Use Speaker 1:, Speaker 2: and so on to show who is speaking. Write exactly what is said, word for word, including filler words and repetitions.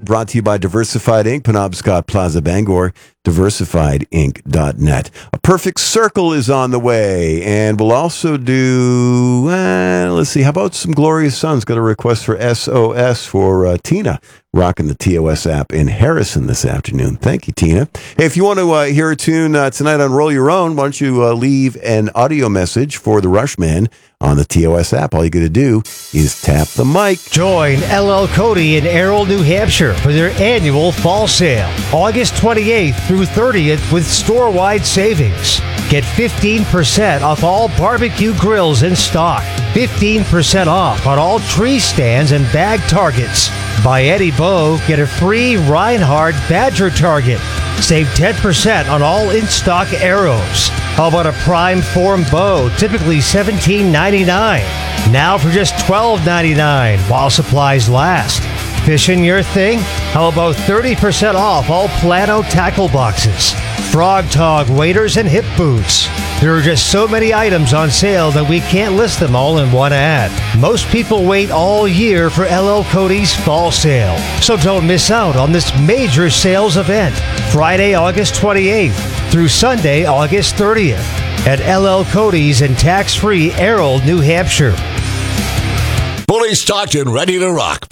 Speaker 1: brought to you by Diversified Incorporated, Penobscot Plaza, Bangor, diversified inc dot net. A Perfect Circle is on the way, and we'll also do, uh, let's see, how about some Glorious Sons? Got a request for S O S for uh, Tina, rocking the T O S app in Harrison this afternoon. Thank you, Tina. Hey, if you want to uh, hear a tune uh, tonight on Roll Your Own, why don't you uh, leave an audio message for the Rushman on the T O S app. All you got to do is tap the mic.
Speaker 2: Join L L Cody in Errol, New Hampshire for their annual fall sale, August twenty-eighth through thirtieth with store-wide savings. Get fifteen percent off all barbecue grills in stock, fifteen percent off on all tree stands and bag targets. By Eddie Bow, get a free Reinhardt Badger target. Save ten percent on all in-stock arrows. How about a prime form bow, typically seventeen ninety-nine, now for just twelve ninety-nine while supplies last. Fishing your thing? How about thirty percent off all Plano tackle boxes, Frog Tog waders, and hip boots? There are just so many items on sale that we can't list them all in one ad. Most people wait all year for L L Cody's fall sale, so don't miss out on this major sales event, Friday, August twenty-eighth through Sunday, August thirtieth at L L Cody's in tax-free Errol, New Hampshire.
Speaker 3: Fully stocked and ready to rock.